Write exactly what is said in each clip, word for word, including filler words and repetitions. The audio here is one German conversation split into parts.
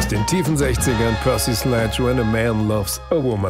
Aus den tiefen sechzigern, Percy Sledge, When a Man Loves a Woman.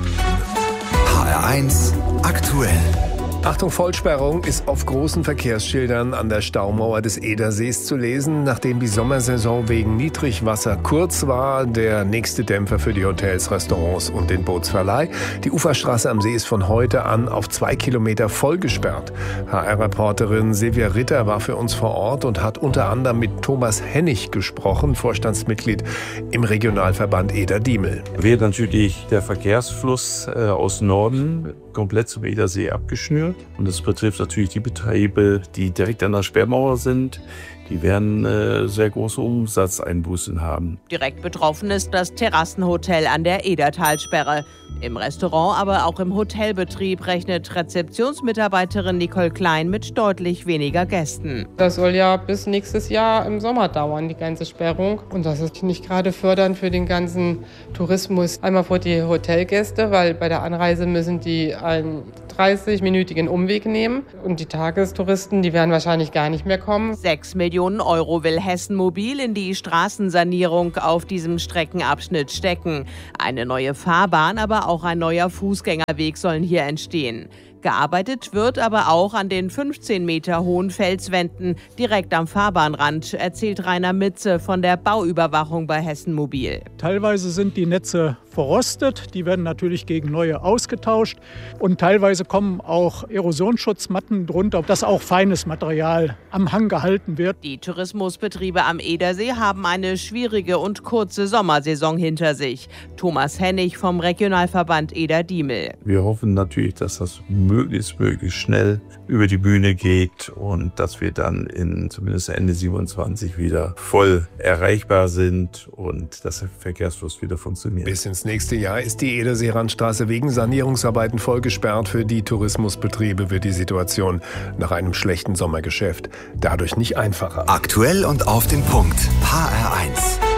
H R eins aktuell. Achtung, Vollsperrung ist auf großen Verkehrsschildern an der Staumauer des Edersees zu lesen. Nachdem die Sommersaison wegen Niedrigwasser kurz war, der nächste Dämpfer für die Hotels, Restaurants und den Bootsverleih. Die Uferstraße am See ist von heute an auf zwei Kilometer voll gesperrt. H R-Reporterin Silvia Ritter war für uns vor Ort und hat unter anderem mit Thomas Hennig gesprochen, Vorstandsmitglied im Regionalverband Eder-Diemel. Wird natürlich der Verkehrsfluss äh, aus Norden komplett zum Edersee abgeschnürt. Und das betrifft natürlich die Betriebe, die direkt an der Sperrmauer sind. Die werden äh, sehr große Umsatzeinbußen haben. Direkt betroffen ist das Terrassenhotel an der Edertalsperre. Im Restaurant, aber auch im Hotelbetrieb rechnet Rezeptionsmitarbeiterin Nicole Klein mit deutlich weniger Gästen. Das soll ja bis nächstes Jahr im Sommer dauern, die ganze Sperrung. Und das ist nicht gerade fördernd für den ganzen Tourismus. Einmal für die Hotelgäste, weil bei der Anreise müssen die einen dreißig-minütigen Umweg nehmen. Und die Tagestouristen, die werden wahrscheinlich gar nicht mehr kommen. Sechs Millionen Euro will Hessen Mobil in die Straßensanierung auf diesem Streckenabschnitt stecken. Eine neue Fahrbahn, aber auch ein neuer Fußgängerweg sollen hier entstehen. Gearbeitet wird aber auch an den fünfzehn Meter hohen Felswänden direkt am Fahrbahnrand, erzählt Rainer Mitze von der Bauüberwachung bei Hessen Mobil. Teilweise sind die Netze verrostet, die werden natürlich gegen neue ausgetauscht und teilweise kommen auch Erosionsschutzmatten drunter, dass auch feines Material am Hang gehalten wird. Die Tourismusbetriebe am Edersee haben eine schwierige und kurze Sommersaison hinter sich. Thomas Hennig vom Regionalverband Eder-Diemel. Wir hoffen natürlich, dass das möglichst möglichst schnell über die Bühne geht und dass wir dann in zumindest Ende siebenundzwanzig wieder voll erreichbar sind und dass der Verkehrsfluss wieder funktioniert. Bis ins nächste Jahr ist die Edersee-Randstraße wegen Sanierungsarbeiten voll gesperrt. Für die Tourismusbetriebe wird die Situation nach einem schlechten Sommergeschäft dadurch nicht einfacher. Aktuell und auf den Punkt. H R eins.